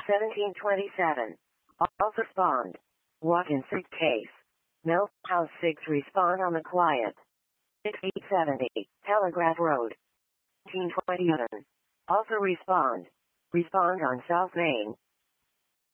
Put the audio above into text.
1727. Also respond. Walk-in suitcase. Millhouse 6 respond on the quiet. 6870. Telegraph Road. 1927. Also respond. Respond on South Main.